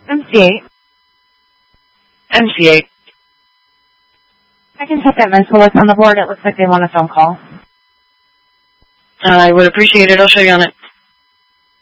MC8. MC8. I can check that mental list on the board. It looks like they want a phone call. I would appreciate it. I'll show you on it.